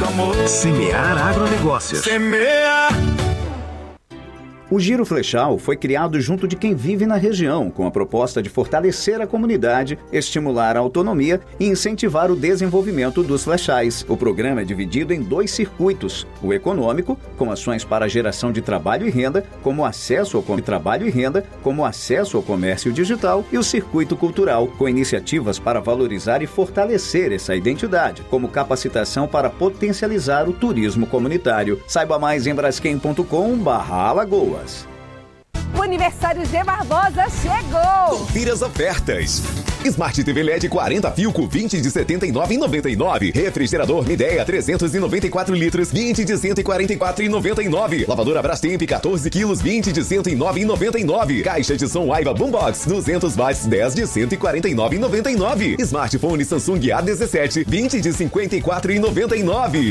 muito amor. Semear Agronegócios. Semear. O Giro Flechal foi criado junto de quem vive na região, com a proposta de fortalecer a comunidade, estimular a autonomia e incentivar o desenvolvimento dos flechais. O programa é dividido em 2 circuitos: o econômico, com ações para a geração de trabalho e renda, como acesso ao trabalho e renda, como acesso ao comércio digital, e o circuito cultural, com iniciativas para valorizar e fortalecer essa identidade, como capacitação para potencializar o turismo comunitário. Saiba mais em braskem.com/Alagoas. O aniversário G Barbosa chegou! Confira as ofertas. Smart TV LED 40 fio com 20 de R$ 79,99. Refrigerador Midea 394 litros, 20 de R$ 144,99. Lavadora Brastemp 14 quilos, 20 de R$ 109,99. Caixa de som Aiva Boombox 200 watts, 10 de R$ 149,99. Smartphone Samsung A17, 20 de R$ 54,99.